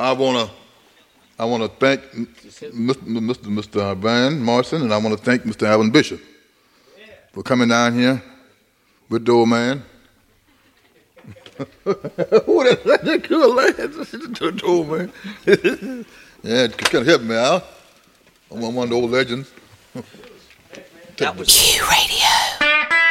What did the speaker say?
I wanna thank Mr. Van Morrison, and I want to thank Mr. Alvin Bishop for coming down here with the old man. Who that good lad? The old man. Yeah, it kind of help me out. I'm one of the old legends. That was Q Radio.